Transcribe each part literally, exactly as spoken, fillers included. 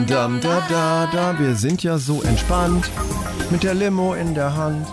Dam, da, da, da, wir sind ja so entspannt mit der Limo in der Hand.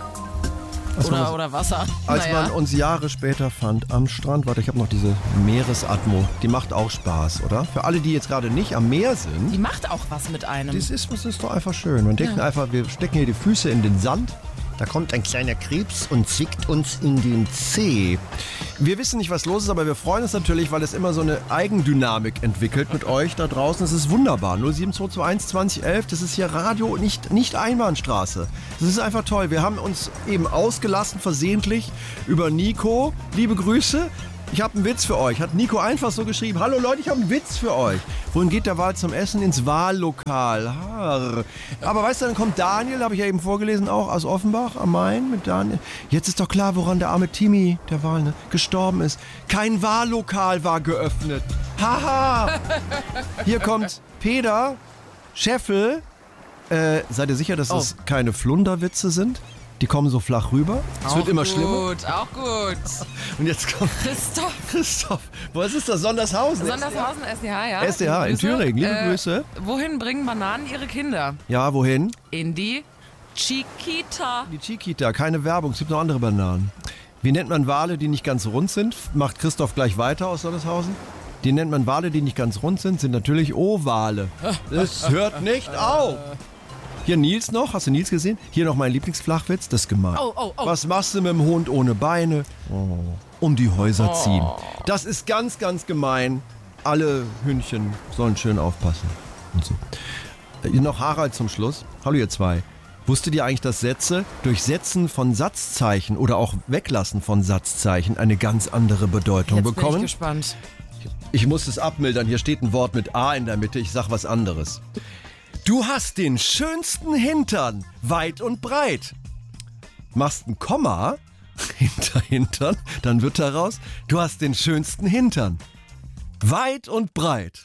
Als Oder, man, oder Wasser. Als naja. man uns Jahre später fand am Strand. Warte, ich habe noch diese Meeresatmo. Die macht auch Spaß, oder? Für alle, die jetzt gerade nicht am Meer sind. Die macht auch was mit einem. Das ist, das ist doch einfach schön. Man denkt Ja. einfach, wir stecken hier die Füße in den Sand. Da kommt ein kleiner Krebs und zwickt uns in den Zeh. Wir wissen nicht, was los ist, aber wir freuen uns natürlich, weil es immer so eine Eigendynamik entwickelt mit euch da draußen. Es ist wunderbar. null sieben zwei zwei eins zwanzig elf, das ist hier Radio, nicht, nicht Einbahnstraße. Das ist einfach toll. Wir haben uns eben ausgelassen, versehentlich, über Nico. Liebe Grüße. Ich habe einen Witz für euch. Hat Nico einfach so geschrieben. Hallo Leute, ich habe einen Witz für euch. Wohin geht der Wahl zum Essen? Ins Wahllokal. Harr. Aber weißt du, dann kommt Daniel, habe ich ja eben vorgelesen, auch aus Offenbach am Main mit Daniel. Jetzt ist doch klar, woran der arme Timmy, der Wahl, ne, gestorben ist. Kein Wahllokal war geöffnet. Haha. Hier kommt Peter Scheffel. Äh, seid ihr sicher, dass Oh. das keine Flunderwitze sind? Die kommen so flach rüber. Es auch wird immer gut, schlimmer. Auch gut. Und jetzt kommt Christoph. Christoph. Wo ist es das? Sondershausen? Sondershausen, S D H, ja. S D H in Liebe Grüße. Thüringen. Liebe Äh, Grüße. Wohin bringen Bananen ihre Kinder? Ja, wohin? In die Chiquita. Die Chiquita. Keine Werbung. Es gibt noch andere Bananen. Wie nennt man Wale, die nicht ganz rund sind? Macht Christoph gleich weiter aus Sondershausen. Die nennt man Wale, die nicht ganz rund sind, sind natürlich Ovale. Es hört nicht auf. Hier Nils noch. Hast du Nils gesehen? Hier noch mein Lieblingsflachwitz. Das ist gemein. Oh, oh, oh. Was machst du mit dem Hund ohne Beine? Oh. Um die Häuser ziehen. Das ist ganz, ganz gemein. Alle Hündchen sollen schön aufpassen. Und so. Hier noch Harald zum Schluss. Hallo ihr zwei. Wusstet ihr eigentlich, dass Sätze durch Setzen von Satzzeichen oder auch Weglassen von Satzzeichen eine ganz andere Bedeutung Jetzt bin bekommen? ich gespannt. Ich muss es abmildern. Hier steht ein Wort mit A in der Mitte. Ich sag was anderes. Du hast den schönsten Hintern, weit und breit. Machst ein Komma hinter Hintern, dann wird daraus, du hast den schönsten Hintern, weit und breit.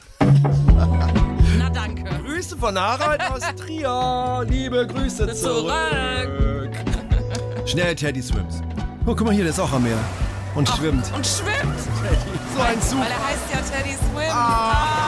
Na danke. Grüße von Harald aus Trier. Liebe Grüße zurück. Zurück. Schnell, Teddy Swims. Oh, guck mal hier, der ist auch am Meer und schwimmt. Und schwimmt. So ein Zug. Weil er heißt ja Teddy Swim. Ah.